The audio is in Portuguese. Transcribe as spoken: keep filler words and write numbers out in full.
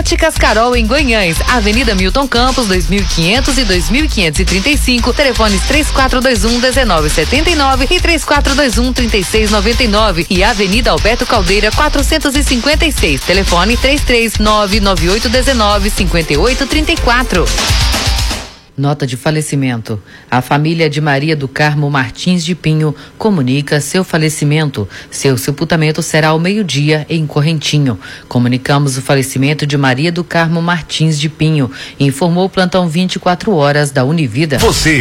Óticas Carol em Guanhães, Avenida Milton Campos, dois mil e quinhentos e dois mil quinhentos e trinta e cinco, telefones três quatro dois um, um nove sete nove e três quatro dois um, três seis nove nove e Avenida Alberto Caldeira, quatrocentos e cinquenta e seis, telefone três três nove nove oito um nove cinco oito três quatro. Nota de falecimento. A família de Maria do Carmo Martins de Pinho comunica seu falecimento. Seu sepultamento será ao meio-dia em Correntinho. Comunicamos o falecimento de Maria do Carmo Martins de Pinho. Informou o plantão vinte e quatro horas da Univida. Você